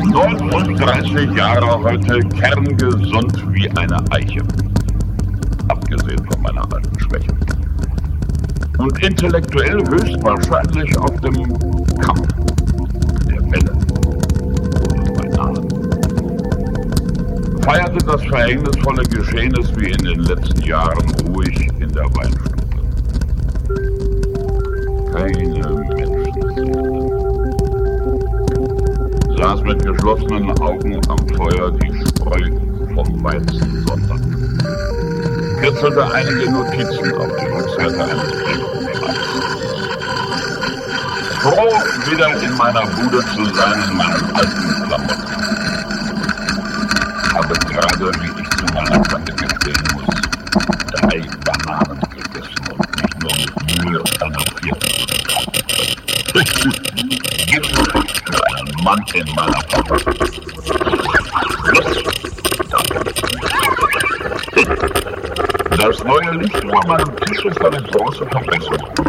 39 Jahre heute, kerngesund wie eine Eiche. Abgesehen von meiner alten Schwäche. Und intellektuell höchstwahrscheinlich auf dem Kamm der Welle. Bei Nahen. Feierte das verhängnisvolle Geschehnis wie in den letzten Jahren ruhig in der Weinstube. Keine Menschenseele. Saß mit geschlossenen Augen am Feuer die Spreu vom Weizen Sonntag. Kritzelte einige Notizen auf die Rückseite eines Briefumschlags. Froh, wieder in meiner Bude zu sein, in meinen alten Klamotten. Habe gerade, wie ich zu meiner Schande gestehen muss, 3 Bananen gegessen und mich nur mit Mühe einer 4. Gibt für einen Mann in meiner Familie. Das neue Licht über meinem Tisch ist eine große Verbesserung.